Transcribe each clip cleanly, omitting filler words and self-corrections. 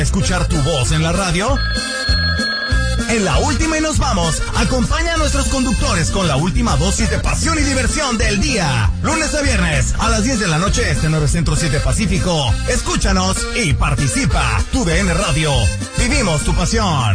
¿Escuchar tu voz en la radio? En La Última y nos vamos, acompaña a nuestros conductores con la última dosis de pasión y diversión del día. Lunes a viernes a las 10 de la noche, 9 Centro 7 Pacífico. Escúchanos y participa. Tu DN Radio. Vivimos tu pasión.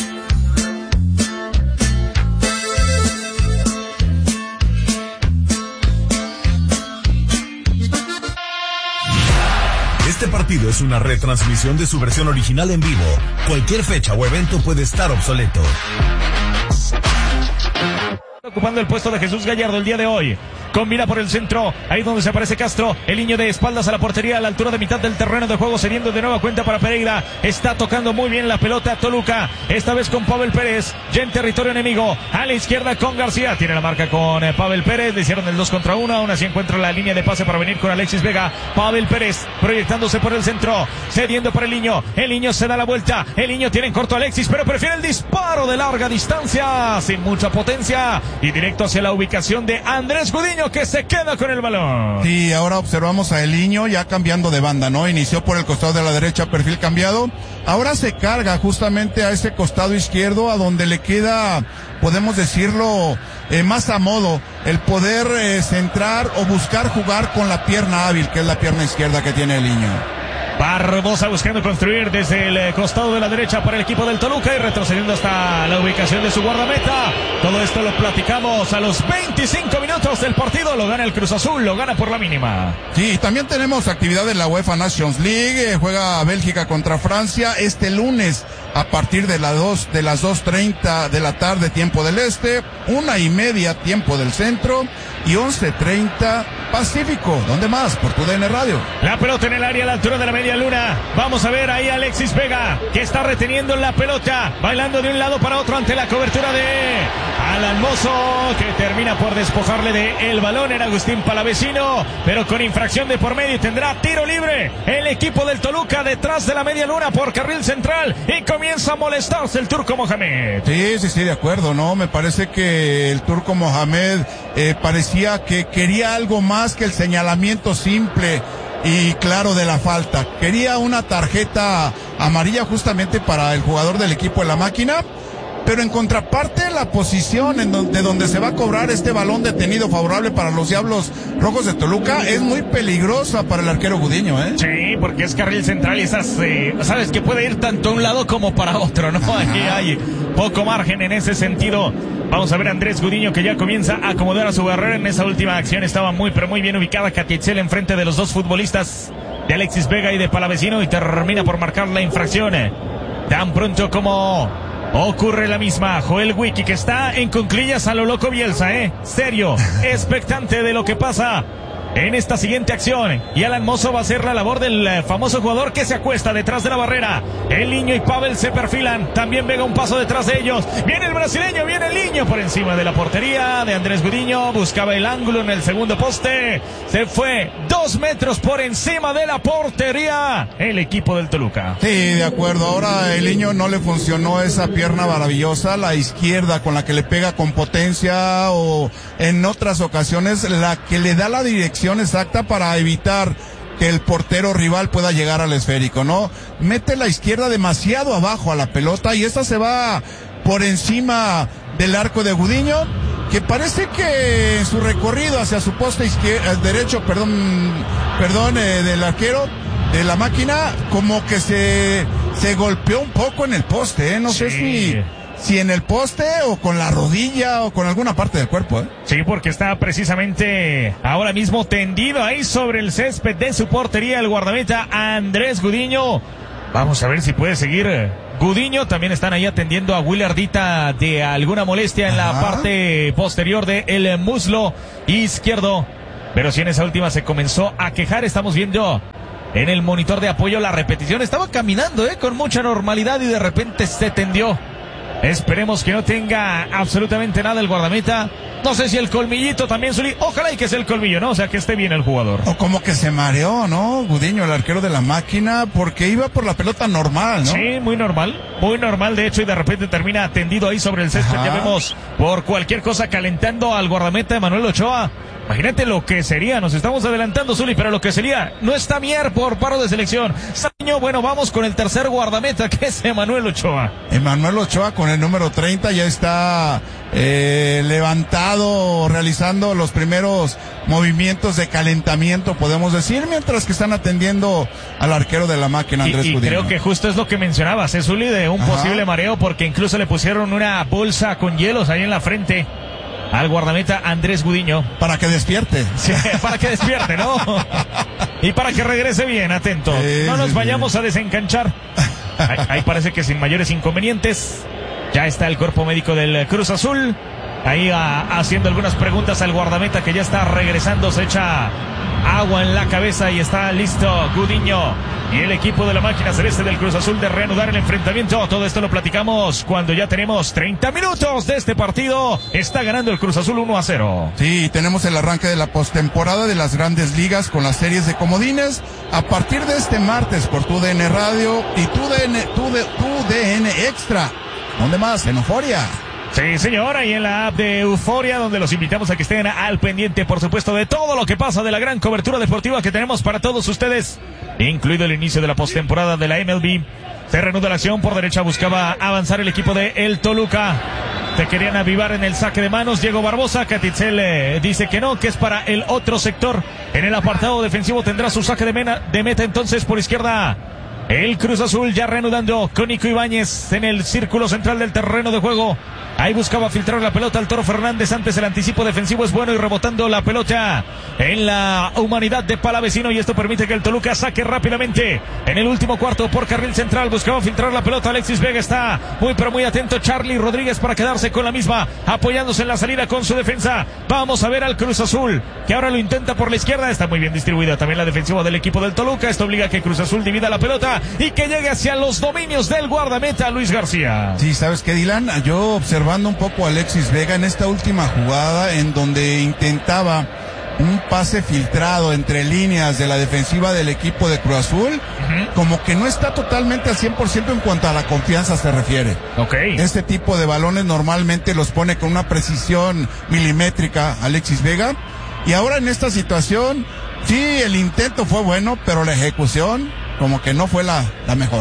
Este partido es una retransmisión de su versión original en vivo. Cualquier fecha o evento puede estar obsoleto. Ocupando el puesto de Jesús Gallardo el día de hoy. Combina por el centro, ahí donde se aparece Castro, el niño de espaldas a la portería a la altura de mitad del terreno de juego, cediendo de nueva cuenta para Pereira. Está tocando muy bien la pelota Toluca, esta vez con Pavel Pérez, ya en territorio enemigo, a la izquierda con García, tiene la marca con Pavel Pérez, le hicieron el 2 contra 1, aún así encuentra la línea de pase para venir con Alexis Vega. Pavel Pérez proyectándose por el centro, cediendo por el niño se da la vuelta, el niño tiene en corto a Alexis, pero prefiere el disparo de larga distancia, sin mucha potencia, y directo hacia la ubicación de Andrés Gudiño, que se queda con el balón. Sí, ahora observamos a Eliño ya cambiando de banda, ¿no? Inició por el costado de la derecha, perfil cambiado. Ahora se carga justamente a ese costado izquierdo, a donde le queda, podemos decirlo, más a modo, el poder centrar o buscar jugar con la pierna hábil, que es la pierna izquierda que tiene Eliño. Barbosa buscando construir desde el costado de la derecha para el equipo del Toluca y retrocediendo hasta la ubicación de su guardameta. Todo esto lo platicamos a los 25 minutos del partido. Lo gana el Cruz Azul, lo gana por la mínima. Sí, también tenemos actividad en la UEFA Nations League. Juega Bélgica contra Francia este lunes a partir de las 2:30 de la tarde, tiempo del este, 1:30 tiempo del centro y 11:30 Pacífico. ¿Dónde más? Por tu DN Radio. La pelota en el área a la altura de la media luna. Vamos a ver ahí a Alexis Vega, que está reteniendo la pelota, bailando de un lado para otro ante la cobertura de Alan Mozo, que termina por despojarle de el balón en Agustín Palavecino, pero con infracción de por medio, y tendrá tiro libre el equipo del Toluca detrás de la media luna por carril central, y comienza a molestarse el turco Mohamed. Sí, de acuerdo, ¿no? Me parece que el turco Mohamed parecía que quería algo más que el señalamiento simple y claro de la falta. Quería una tarjeta amarilla justamente para el jugador del equipo de la máquina, pero en contraparte la posición de donde se va a cobrar este balón detenido favorable para los Diablos Rojos de Toluca es muy peligrosa para el arquero Gudiño, ¿eh? Sí, porque es carril central y sabes que puede ir tanto a un lado como para otro, ¿no? Aquí hay poco margen en ese sentido. Vamos a ver a Andrés Gudiño, que ya comienza a acomodar a su barrera en esa última acción. Estaba muy bien ubicada Catietzel enfrente de los dos futbolistas de Alexis Vega y de Palavecino, y termina por marcar la infracción. Tan pronto como ocurre la misma, Joel Wiki, que está en cuclillas a lo loco Bielsa, serio, expectante de lo que pasa en esta siguiente acción, y Alan Mozo va a hacer la labor del famoso jugador que se acuesta detrás de la barrera. El niño y Pavel se perfilan, también Vega un paso detrás de ellos, viene el brasileño, viene el niño por encima de la portería de Andrés Gudiño, buscaba el ángulo en el segundo poste, se fue 2 metros por encima de la portería el equipo del Toluca. Sí, de acuerdo, ahora el niño no le funcionó esa pierna maravillosa, la izquierda con la que le pega con potencia, o en otras ocasiones la que le da la dirección exacta para evitar que el portero rival pueda llegar al esférico, ¿no? Mete la izquierda demasiado abajo a la pelota y esta se va por encima del arco de Gudiño, que parece que en su recorrido hacia su poste derecho, del arquero de la máquina, como que se golpeó un poco en el poste, no sé si en el poste o con la rodilla o con alguna parte del cuerpo, Sí, porque está precisamente ahora mismo tendido ahí sobre el césped de su portería el guardameta Andrés Gudiño. Vamos a ver si puede seguir Gudiño. También están ahí atendiendo a Willardita de alguna molestia en la parte posterior del muslo izquierdo. Pero si en esa última se comenzó a quejar, estamos viendo en el monitor de apoyo la repetición. Estaba caminando con mucha normalidad y de repente se tendió. Esperemos que no tenga absolutamente nada el guardameta. No sé si el colmillito también, Zuli. Ojalá y que sea el colmillo, ¿no? O sea, que esté bien el jugador. O como que se mareó, ¿no? Gudiño, el arquero de la máquina, porque iba por la pelota normal, ¿no? Sí, muy normal, de hecho, y de repente termina tendido ahí sobre el césped. Ya vemos por cualquier cosa calentando al guardameta Emanuel Ochoa. Imagínate lo que sería, nos estamos adelantando, Zuli, pero lo que sería, no está Mier por paro de selección. Saño, bueno, vamos con el tercer guardameta, que es Emanuel Ochoa. Emanuel Ochoa con el número 30 ya está levantado, realizando los primeros movimientos de calentamiento, podemos decir, mientras que están atendiendo al arquero de la máquina, Andrés Gudiño. Creo que justo es lo que mencionabas, Zuli, de un posible mareo, porque incluso le pusieron una bolsa con hielos ahí en la frente al guardameta Andrés Gudiño. Para que despierte. Sí, para que despierte, ¿no? Y para que regrese bien, atento. No nos vayamos a desencanchar. Ahí parece que sin mayores inconvenientes. Ya está el cuerpo médico del Cruz Azul. Ahí haciendo algunas preguntas al guardameta, que ya está regresando. Se echa agua en la cabeza y está listo Gudiño y el equipo de la máquina celeste del Cruz Azul de reanudar el enfrentamiento. Todo esto lo platicamos cuando ya tenemos 30 minutos de este partido. Está ganando el Cruz Azul 1-0. Sí, tenemos el arranque de la postemporada de las Grandes Ligas con las series de comodines a partir de este martes por TUDN Radio y TUDN Extra. ¿Dónde más? En Euforia. Sí, señora, y en la app de Euforia, donde los invitamos a que estén al pendiente, por supuesto, de todo lo que pasa, de la gran cobertura deportiva que tenemos para todos ustedes, incluido el inicio de la postemporada de la MLB. Se reanuda la acción, por derecha buscaba avanzar el equipo de el Toluca. Se querían avivar en el saque de manos. Diego Barbosa, Catitzel dice que no, que es para el otro sector. En el apartado defensivo tendrá su saque de meta entonces por izquierda. El Cruz Azul ya reanudando con Nico Ibáñez en el círculo central del terreno de juego. Ahí buscaba filtrar la pelota al Toro Fernández. Antes el anticipo defensivo es bueno y rebotando la pelota en la humanidad de Palavecino. Y esto permite que el Toluca saque rápidamente en el último cuarto por carril central. Buscaba filtrar la pelota. Alexis Vega está muy pero muy atento. Charlie Rodríguez para quedarse con la misma, apoyándose en la salida con su defensa. Vamos a ver al Cruz Azul, que ahora lo intenta por la izquierda. Está muy bien distribuida también la defensiva del equipo del Toluca. Esto obliga a que Cruz Azul divida la pelota y que llegue hacia los dominios del guardameta Luis García. Sí, ¿sabes qué, Dylan? Yo observando un poco a Alexis Vega en esta última jugada en donde intentaba un pase filtrado entre líneas de la defensiva del equipo de Cruz Azul, como que no está totalmente al 100% en cuanto a la confianza se refiere. Este tipo de balones normalmente los pone con una precisión milimétrica Alexis Vega, y ahora en esta situación, sí, el intento fue bueno, pero la ejecución como que no fue la mejor.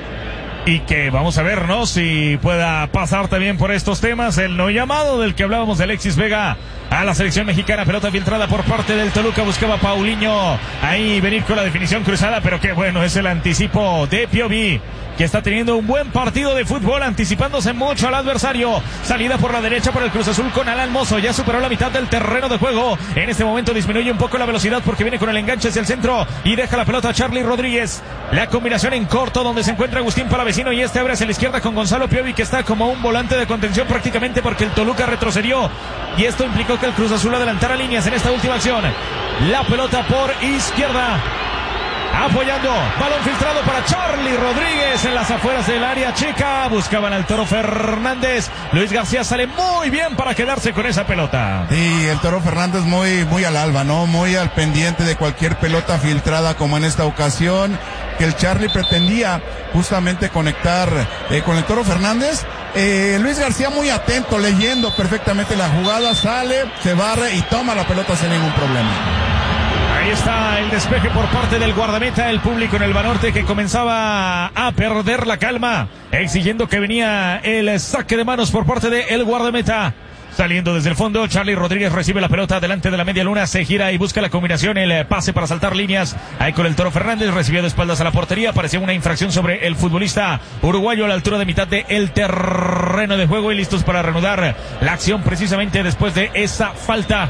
Y que vamos a ver, ¿no? Si pueda pasar también por estos temas. El no llamado del que hablábamos de Alexis Vega a la selección mexicana. Pelota filtrada por parte del Toluca. Buscaba Paulinho ahí venir con la definición cruzada. Pero qué bueno es el anticipo de Piovi, que está teniendo un buen partido de fútbol, anticipándose mucho al adversario. Salida por la derecha por el Cruz Azul con Alan Mozo. Ya superó la mitad del terreno de juego. En este momento disminuye un poco la velocidad porque viene con el enganche hacia el centro y deja la pelota a Charlie Rodríguez. La combinación en corto donde se encuentra Agustín Palavecino, y este abre hacia la izquierda con Gonzalo Piovi, que está como un volante de contención prácticamente porque el Toluca retrocedió. Y esto implicó que el Cruz Azul adelantara líneas en esta última acción. La pelota por izquierda. Apoyando, balón filtrado para Charlie Rodríguez en las afueras del área chica. Buscaban al Toro Fernández. Luis García sale muy bien para quedarse con esa pelota. Y el Toro Fernández muy al alba, ¿no? Muy al pendiente de cualquier pelota filtrada, como en esta ocasión, que el Charlie pretendía justamente conectar con el Toro Fernández. Luis García muy atento, leyendo perfectamente la jugada, sale, se barre y toma la pelota sin ningún problema. Ahí está el despeje por parte del guardameta. El público en el Banorte que comenzaba a perder la calma, exigiendo que venía el saque de manos por parte del guardameta. Saliendo desde el fondo, Charlie Rodríguez recibe la pelota delante de la media luna, se gira y busca la combinación, el pase para saltar líneas. Ahí con el Toro Fernández, recibió de espaldas a la portería. Parecía una infracción sobre el futbolista uruguayo a la altura de mitad del terreno de juego, y listos para reanudar la acción precisamente después de esa falta.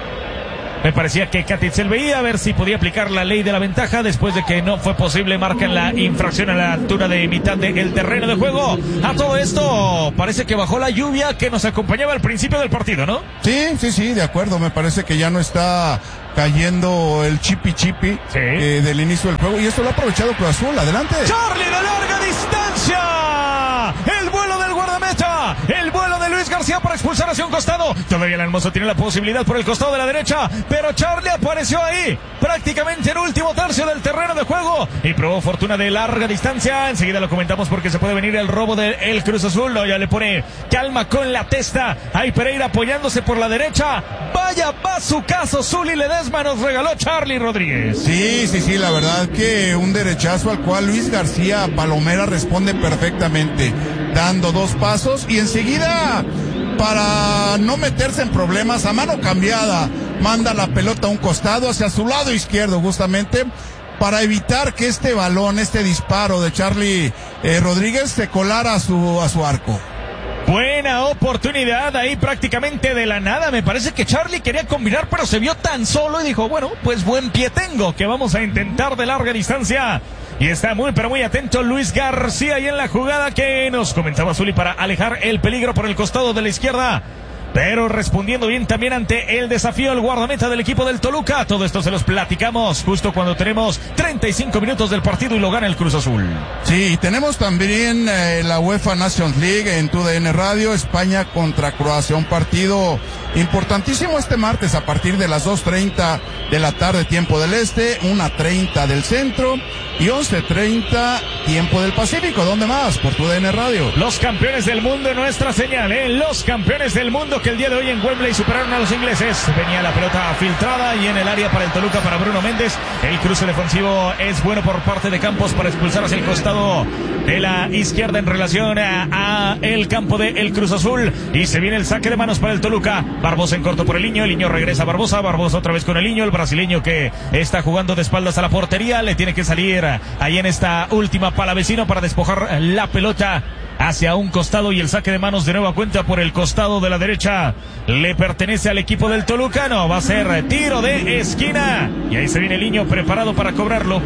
Me parecía que Catitzel veía a ver si podía aplicar la ley de la ventaja. Después de que no fue posible, marcan la infracción a la altura de mitad del terreno de juego. A todo esto, parece que bajó la lluvia que nos acompañaba al principio del partido, ¿no? Sí, de acuerdo. Me parece que ya no está cayendo el chipi del inicio del juego. Y esto lo ha aprovechado Cruz Azul. Adelante. Charlie de larga distancia. El vuelo del guardameta. El vuelo de Luis García García para expulsar hacia un costado. Todavía el Hermoso tiene la posibilidad por el costado de la derecha, pero Charlie apareció ahí, prácticamente en último tercio del terreno de juego, y probó fortuna de larga distancia. Enseguida lo comentamos porque se puede venir el robo del Cruz Azul. No, ya le pone calma con la testa. Ahí Pereira apoyándose por la derecha. Vaya bazucazo Zuli Ledesma nos regaló Charlie Rodríguez. Sí, la verdad que un derechazo al cual Luis García Palomera responde perfectamente, dando 2 pasos y enseguida, para no meterse en problemas, a mano cambiada, manda la pelota a un costado hacia su lado izquierdo justamente, para evitar que este balón, este disparo de Charlie Rodríguez se colara a su arco. Buena oportunidad ahí prácticamente de la nada. Me parece que Charlie quería combinar, pero se vio tan solo y dijo, bueno, pues buen pie tengo, que vamos a intentar de larga distancia. Y está muy, pero muy atento Luis García ahí en la jugada que nos comentaba Zuli para alejar el peligro por el costado de la izquierda. Pero respondiendo bien también ante el desafío el guardameta del equipo del Toluca. Todo esto se los platicamos justo cuando tenemos 35 minutos del partido y lo gana el Cruz Azul. Sí, tenemos también la UEFA Nations League en TUDN Radio, España contra Croacia, un partido importantísimo este martes a partir de las 2:30 de la tarde tiempo del este, 1:30 del centro y 11:30 tiempo del Pacífico. ¿Dónde más? Por TUDN Radio. Los campeones del mundo en nuestra señal, los campeones del mundo que el día de hoy en Wembley superaron a los ingleses. Venía la pelota filtrada y en el área para el Toluca, para Bruno Méndez. El cruce defensivo es bueno por parte de Campos para expulsar hacia el costado de la izquierda en relación a el campo de el Cruz Azul. Y se viene el saque de manos para el Toluca. Barbosa en corto por el Niño regresa a Barbosa otra vez con el Niño, el brasileño que está jugando de espaldas a la portería. Le tiene que salir ahí en esta última palavecino para despojar la pelota hacia un costado y el saque de manos de nueva cuenta por el costado de la derecha le pertenece al equipo del Toluca. No, va a ser tiro de esquina y ahí se viene el Niño preparado para cobrarlo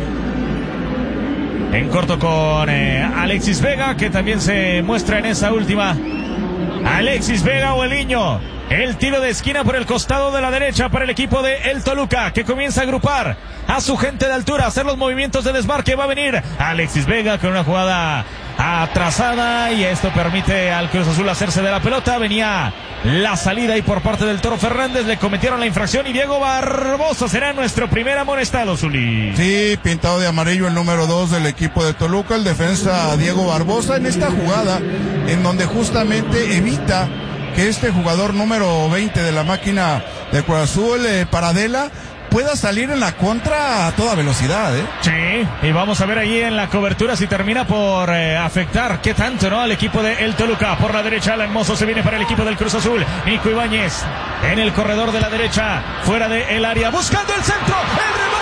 en corto con Alexis Vega, que también se muestra en esa última. Alexis Vega o el Niño. El tiro de esquina por el costado de la derecha para el equipo de el Toluca, que comienza a agrupar a su gente de altura, a hacer los movimientos de desmarque. Va a venir Alexis Vega con una jugada atrasada y esto permite al Cruz Azul hacerse de la pelota. Venía la salida y por parte del Toro Fernández le cometieron la infracción y Diego Barbosa será nuestro primer amonestado, Zuli. Sí, pintado de amarillo el número 2 del equipo de Toluca, el defensa Diego Barbosa, en esta jugada en donde justamente evita que este jugador número 20 de la máquina de Cruz Azul, Paradela, pueda salir en la contra a toda velocidad, Sí, y vamos a ver ahí en la cobertura si termina por afectar qué tanto, ¿no? Al equipo de el Toluca. Por la derecha, Alan Mozo se viene para el equipo del Cruz Azul. Nico Ibáñez en el corredor de la derecha, fuera del área, buscando el centro, el remate.